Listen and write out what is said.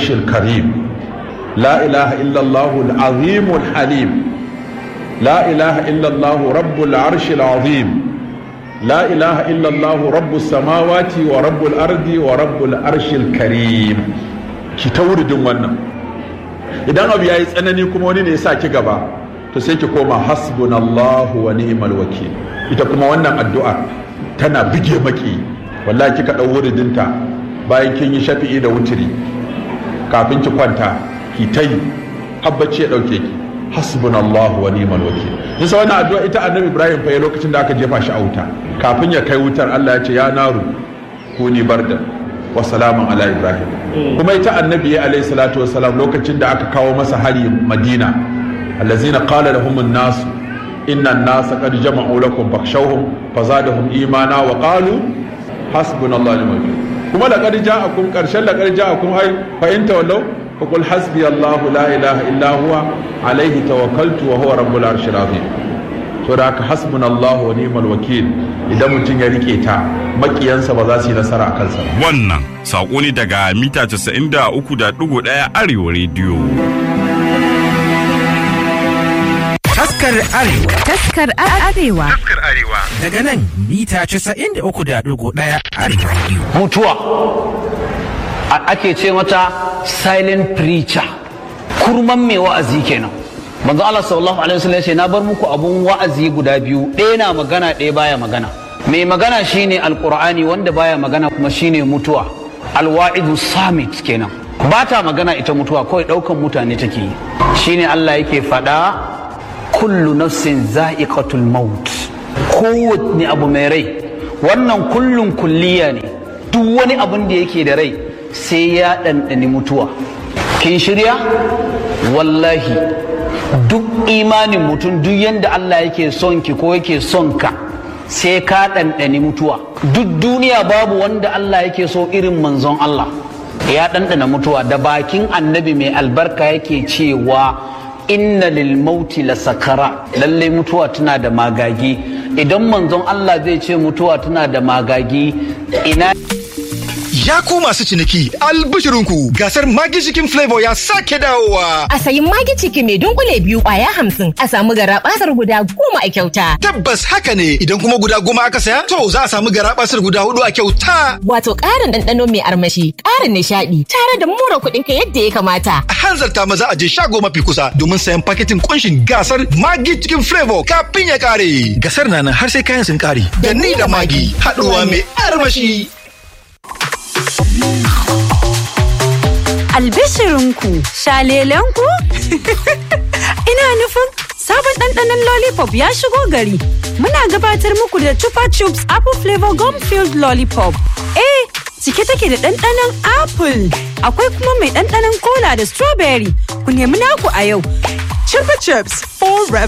الكريم لا إله إلا الله العظيم الحليم لا إله إلا الله رب العرش العظيم لا إله إلا الله رب السماوات ورب الأرض ورب العرش الكريم ki ta wuridin wannan idan abu yayi tsanani kuma wani ne ya sa ki gaba to sai ki koma hasbunallahu wa ni'mal wakil ita kuma wannan addu'a tana bige maki wallahi kika dau wuridinta bayan kin yi shafi'i da wutiri kafin ki kwanta ki tayi habbaci ya dauke ki hasbunallahu wa ni'mal wakil yasa wannan addu'a ita annabi Ibrahim fa lokacin da aka jefa shi a wuta kafin ya kai wutar Allah ya ce ya naru kuni barda wa salamun ala Ibrahim kuma ita annabi alayhi salatu wa salam lokacin da aka kawo masa hari Madina allazina qala lahum an-nas inna an-nasa qad jama'u lakum fakhshawhum fazadahum imana wa qalu hasbunallahu wa ni'mal wakil kuma laqad ja'akum qarshan laqad ja'akum ay fa in tawallaw faqul hasbiyallahu la ilaha illa huwa alayhi tawakkaltu wa huwa rabbul arshil azim to da haka hasbunallahu wa ni'mal wakil idan mutum ya rike ta makiyansa ba za su yi nasara a kansa ba. Wannan sako ne daga mita 93.1 Arewa Radio. Taskar Arewa. Taskar Arewa. Taskar Arewa. Daga nan mita 93.1 Arewa Radio. Mutuwa ake ce mata silent preacher, kurman mai wa'azi kenan. Manzo Allah sallallahu alaihi wasallam ya ce na bar muku abun wa'azi guda biyu, ɗaya na magana ɗaya baya magana. Mai magana shine alqur'ani, wanda baya magana kuma shine mutuwa. Alwa'idu samit kenan, ba ta magana ita mutuwa, kawai ɗaukan mutane take yi. Shine Allah yake faɗa kullu nafsin za'iqatul maut, kowanne abu mai rai. Wannan kullun kulliya ne, duk wani abun da yake da rai sai ya ɗanɗani mutuwa. Kin shirya? Wallahi duk imanin mutum, duk yanda Allah yake son ki ko yake son ka, sai ka ɗanɗani mutuwa. Duk duniya babu wanda Allah yake so irin manzon Allah, ya ɗanɗana mutuwa. Da bakin annabi mai albarka yake cewa inna lil mauti la sakara, lallai mutuwa tana da magagi. Idan manzon Allah zai ce mutuwa tana da magagi, ina Ya ku masu ciniki, albishirinku gasar Maggi Chicken Flavor ya sake dawowa. A sayi Maggi Chicken mai dunkule 2 kwaya 50 a samu garabasar guda 10 a kyauta. Tabbas haka ne, idan kuma guda 10 aka saya, to za a samu garabasar guda 4 a kyauta. Wato ƙarin ɗanɗano mai armashi, ƙarin nishaɗi, tare da more kuɗinka yadda ya kamata. A hanzarta maza a je shago mafi kusa domin sayan paketin kunshin gasar Maggi Chicken Flavor kafin ya ƙare. Gasar na nan har sai kayan sun ƙare. Da ni da Maggi, haɗuwa mai armashi. Albishirinku, shalelenku? Ina nufin sabon ɗanɗanon lollipop ya shigo gari. Muna gabatar muku da Chupa Chups Apple Flavor Gum Filled Lollipop. Cike take da ɗanɗanon apple. Akwai kuma mai ɗanɗanon cola da strawberry. Ku nemi naku a yau. Chupa Chups, 4